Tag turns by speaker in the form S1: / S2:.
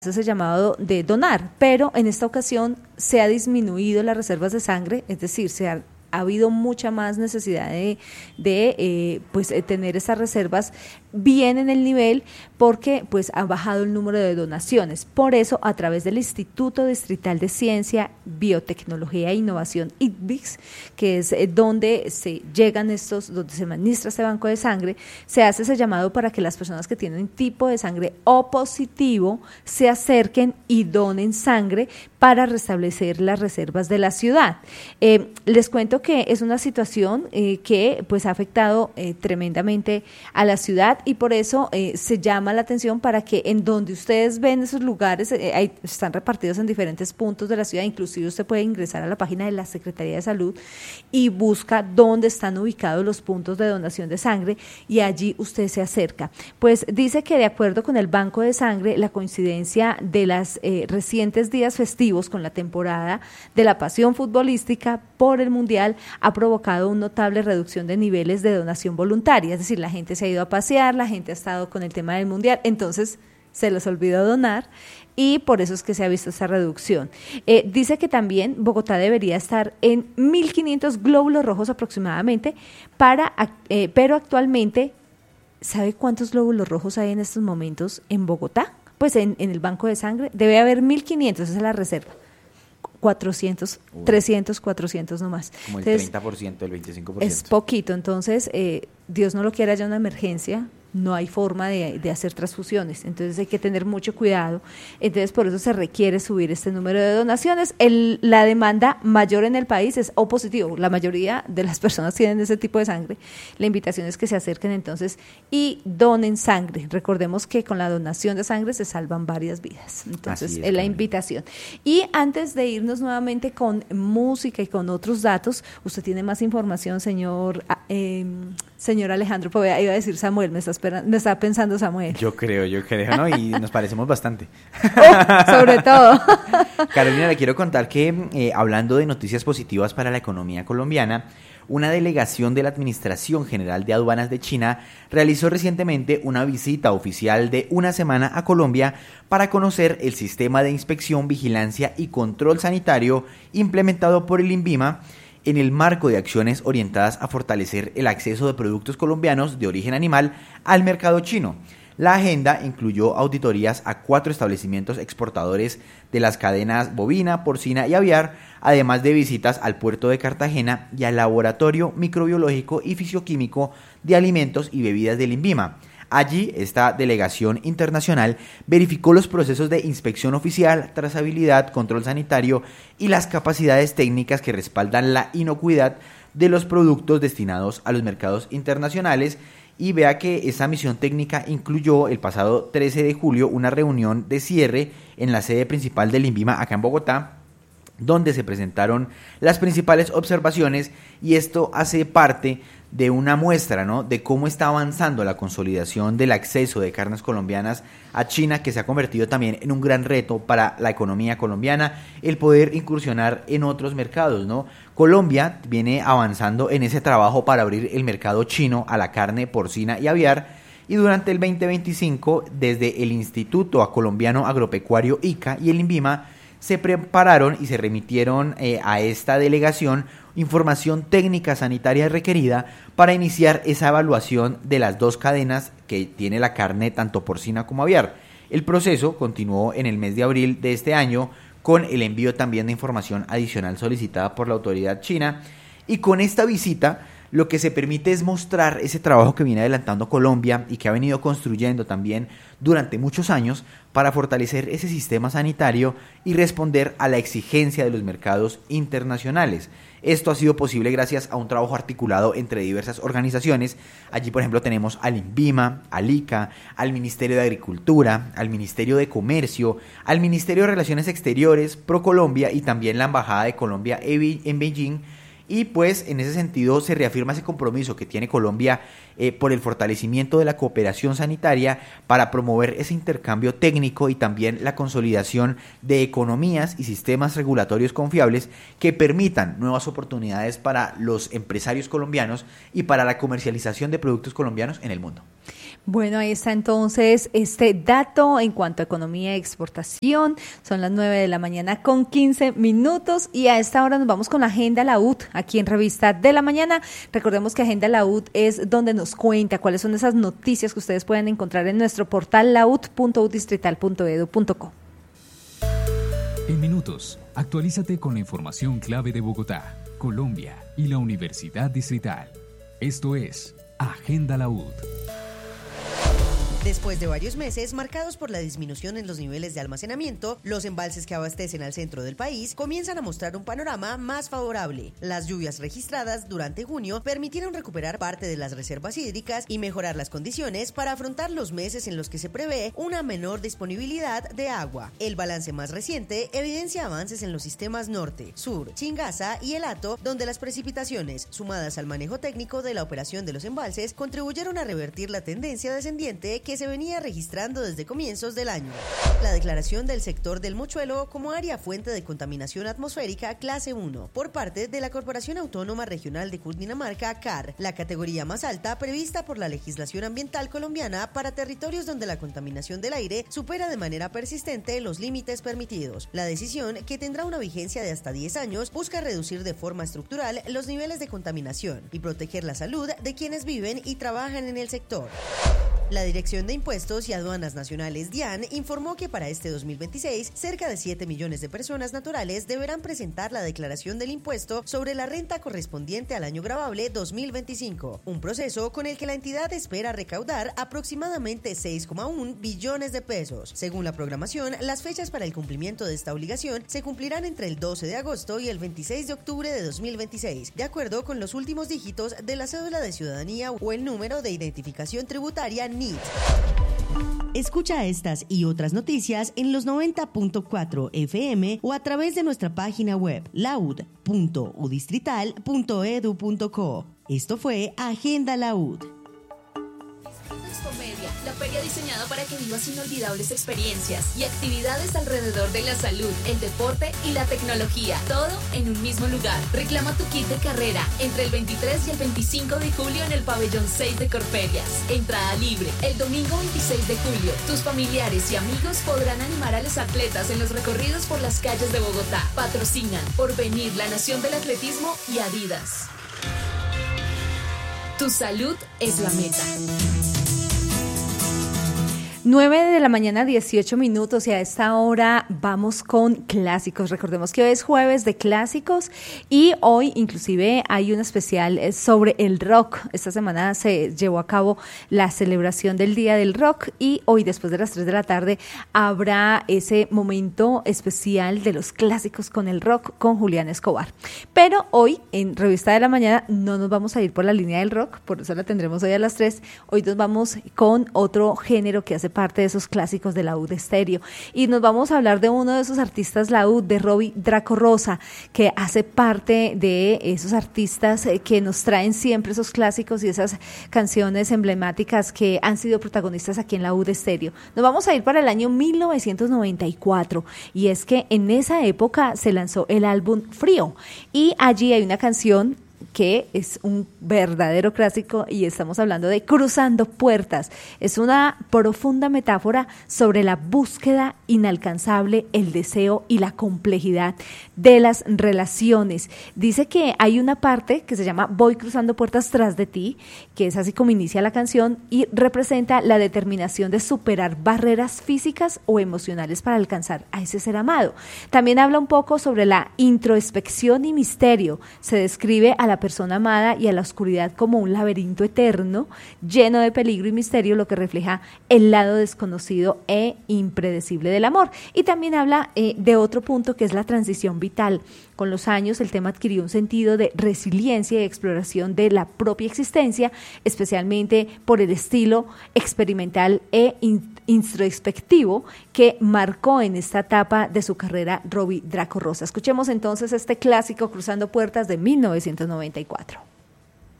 S1: ese llamado de donar, pero en esta ocasión se ha disminuido las reservas de sangre, es decir, ha habido mucha más necesidad de tener esas reservas bien en el nivel, porque pues ha bajado el número de donaciones. Por eso, a través del Instituto Distrital de Ciencia, Biotecnología e Innovación, IDBIX, que es donde se donde se administra este banco de sangre, se hace ese llamado para que las personas que tienen tipo de sangre O positivo se acerquen y donen sangre para restablecer las reservas de la ciudad. Les cuento que es una situación que pues ha afectado tremendamente a la ciudad, y por eso se llama la atención para que en donde ustedes ven esos lugares, están repartidos en diferentes puntos de la ciudad. Inclusive usted puede ingresar a la página de la Secretaría de Salud y busca dónde están ubicados los puntos de donación de sangre, y allí usted se acerca. Pues dice que de acuerdo con el Banco de Sangre, la coincidencia de las recientes días festivos con la temporada de la pasión futbolística por el Mundial ha provocado una notable reducción de niveles de donación voluntaria. Es decir, la gente se ha ido a pasear, la gente ha estado con el tema del Mundial, entonces se les olvidó donar, y por eso es que se ha visto esa reducción. Dice que también Bogotá debería estar en 1.500 glóbulos rojos aproximadamente, pero actualmente, ¿sabe cuántos glóbulos rojos hay en estos momentos en Bogotá? Pues en el banco de sangre debe haber 1.500, esa es la reserva. 400, 300, 400 nomás.
S2: Como el
S1: Entonces,
S2: 30%, el 25%.
S1: Es poquito, entonces Dios no lo quiera, haya una emergencia, no hay forma de hacer transfusiones, entonces hay que tener mucho cuidado. Entonces por eso se requiere subir este número de donaciones. La demanda mayor en el país es O positivo, la mayoría de las personas tienen ese tipo de sangre. La invitación es que se acerquen entonces y donen sangre. Recordemos que con la donación de sangre se salvan varias vidas, entonces es la invitación. Y antes de irnos nuevamente con música y con otros datos, usted tiene más información, señor Alejandro, pues iba a decir Samuel, me está pensando Samuel.
S2: Yo creo, ¿no? Y nos parecemos bastante.
S1: Sobre todo.
S2: Carolina, le quiero contar que hablando de noticias positivas para la economía colombiana, una delegación de la Administración General de Aduanas de China realizó recientemente una visita oficial de una semana a Colombia para conocer el sistema de inspección, vigilancia y control sanitario implementado por el INVIMA en el marco de acciones orientadas a fortalecer el acceso de productos colombianos de origen animal al mercado chino. La agenda incluyó auditorías a 4 establecimientos exportadores de las cadenas bovina, porcina y aviar, además de visitas al puerto de Cartagena y al laboratorio microbiológico y fisioquímico de alimentos y bebidas del INVIMA. Allí, esta delegación internacional verificó los procesos de inspección oficial, trazabilidad, control sanitario y las capacidades técnicas que respaldan la inocuidad de los productos destinados a los mercados internacionales. Y vea que esa misión técnica incluyó el pasado 13 de julio una reunión de cierre en la sede principal del INVIMA acá en Bogotá, donde se presentaron las principales observaciones, y esto hace parte de una muestra, ¿no?, de cómo está avanzando la consolidación del acceso de carnes colombianas a China, que se ha convertido también en un gran reto para la economía colombiana, el poder incursionar en otros mercados, ¿no? Colombia viene avanzando en ese trabajo para abrir el mercado chino a la carne porcina y aviar, y durante el 2025, desde el Instituto Colombiano Agropecuario ICA y el INVIMA, se prepararon y se remitieron a esta delegación información técnica sanitaria requerida para iniciar esa evaluación de las 2 cadenas que tiene la carne tanto porcina como aviar. El proceso continuó en el mes de abril de este año con el envío también de información adicional solicitada por la autoridad china, y con esta visita lo que se permite es mostrar ese trabajo que viene adelantando Colombia y que ha venido construyendo también durante muchos años para fortalecer ese sistema sanitario y responder a la exigencia de los mercados internacionales. Esto ha sido posible gracias a un trabajo articulado entre diversas organizaciones. Allí, por ejemplo, tenemos al INVIMA, al ICA, al Ministerio de Agricultura, al Ministerio de Comercio, al Ministerio de Relaciones Exteriores, ProColombia y también la Embajada de Colombia en Beijing. Y pues en ese sentido se reafirma ese compromiso que tiene Colombia por el fortalecimiento de la cooperación sanitaria para promover ese intercambio técnico y también la consolidación de economías y sistemas regulatorios confiables que permitan nuevas oportunidades para los empresarios colombianos y para la comercialización de productos colombianos en el mundo.
S1: Bueno, ahí está entonces este dato en cuanto a economía y exportación. Son las 9:15 a.m. y a esta hora nos vamos con la Agenda La UD aquí en Revista de la Mañana. Recordemos que Agenda La UD es donde nos cuenta cuáles son esas noticias que ustedes pueden encontrar en nuestro portal laud.udistrital.edu.co.
S3: En minutos, actualízate con la información clave de Bogotá, Colombia y la Universidad Distrital. Esto es Agenda La UD.
S4: Después de varios meses marcados por la disminución en los niveles de almacenamiento, los embalses que abastecen al centro del país comienzan a mostrar un panorama más favorable. Las lluvias registradas durante junio permitieron recuperar parte de las reservas hídricas y mejorar las condiciones para afrontar los meses en los que se prevé una menor disponibilidad de agua. El balance más reciente evidencia avances en los sistemas norte, sur, Chingaza y El Hato, donde las precipitaciones, sumadas al manejo técnico de la operación de los embalses, contribuyeron a revertir la tendencia descendiente que se venía registrando desde comienzos del año. La declaración del sector del Mochuelo como área fuente de contaminación atmosférica clase 1 por parte de la Corporación Autónoma Regional de Cundinamarca, CAR, la categoría más alta prevista por la legislación ambiental colombiana para territorios donde la contaminación del aire supera de manera persistente los límites permitidos. La decisión, que tendrá una vigencia de hasta 10 años, busca reducir de forma estructural los niveles de contaminación y proteger la salud de quienes viven y trabajan en el sector. La Dirección de Impuestos y Aduanas Nacionales, DIAN, informó que para este 2026, cerca de 7 millones de personas naturales deberán presentar la declaración del impuesto sobre la renta correspondiente al año gravable 2025, un proceso con el que la entidad espera recaudar aproximadamente 6,1 billones de pesos. Según la programación, las fechas para el cumplimiento de esta obligación se cumplirán entre el 12 de agosto y el 26 de octubre de 2026, de acuerdo con los últimos dígitos de la cédula de ciudadanía o el número de identificación tributaria NIT. Escucha estas y otras noticias en los 90.4 FM o a través de nuestra página web laud.udistrital.edu.co. Esto fue Agenda La UD.
S5: Expomedia, la feria diseñada para que vivas inolvidables experiencias y actividades alrededor de la salud, el deporte y la tecnología, todo en un mismo lugar. Reclama tu kit de carrera entre el 23 y el 25 de julio en el pabellón 6 de Corferias. Entrada libre. El domingo 26 de julio, tus familiares y amigos podrán animar a los atletas en los recorridos por las calles de Bogotá. Patrocinan Porvenir, la Nación del Atletismo y Adidas. Tu salud es la meta.
S1: 9:18 a.m. y a esta hora vamos con clásicos. Recordemos que hoy es jueves de clásicos y hoy inclusive hay un especial sobre el rock. Esta semana se llevó a cabo la celebración del Día del Rock y hoy después de las 3 de la tarde habrá ese momento especial de los clásicos con el rock con Julián Escobar. Pero hoy en Revista de la Mañana no nos vamos a ir por la línea del rock, por eso la tendremos hoy a las 3. Hoy nos vamos con otro género que hace parte de esos clásicos de Laúd Estéreo y nos vamos a hablar de uno de esos artistas Laúd, de Robbie Draco Rosa, que hace parte de esos artistas que nos traen siempre esos clásicos y esas canciones emblemáticas que han sido protagonistas aquí en Laúd Estéreo. Nos vamos a ir para el año 1994 y es que en esa época se lanzó el álbum Frío y allí hay una canción que es un verdadero clásico y estamos hablando de Cruzando Puertas. Es una profunda metáfora sobre la búsqueda inalcanzable, el deseo y la complejidad de las relaciones. Dice que hay una parte que se llama Voy cruzando puertas tras de ti, que es así como inicia la canción y representa la determinación de superar barreras físicas o emocionales para alcanzar a ese ser amado. También habla un poco sobre la introspección y misterio. Se describe a la persona amada y a la oscuridad como un laberinto eterno, lleno de peligro y misterio, lo que refleja el lado desconocido e impredecible del amor. Y también habla de otro punto que es la transición vital. Con los años el tema adquirió un sentido de resiliencia y exploración de la propia existencia, especialmente por el estilo experimental e introspectivo que marcó en esta etapa de su carrera Robbie Draco Rosa. Escuchemos entonces este clásico Cruzando Puertas de 1994.